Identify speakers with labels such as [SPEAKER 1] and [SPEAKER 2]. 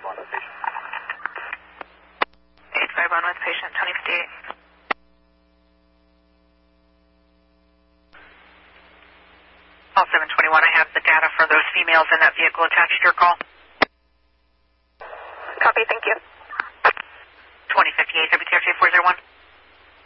[SPEAKER 1] 851 with patient.
[SPEAKER 2] 851 with patient 2058. All 721, I have the data for those females in that vehicle attached to your call.
[SPEAKER 3] Copy, thank you.
[SPEAKER 2] 2058, WTRJ 401.